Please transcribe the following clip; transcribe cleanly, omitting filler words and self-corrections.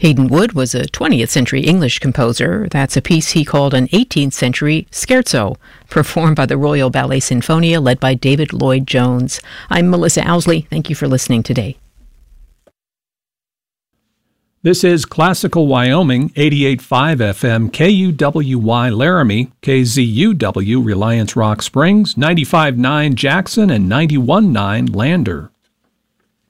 Hayden Wood was a 20th century English composer. That's a piece he called an 18th century scherzo, performed by the Royal Ballet Sinfonia led by David Lloyd-Jones. I'm Melissa Owsley. Thank you for listening today. This is Classical Wyoming, 88.5 FM, KUWY Laramie, KZUW Reliance Rock Springs, 95.9 Jackson, and 91.9 Lander.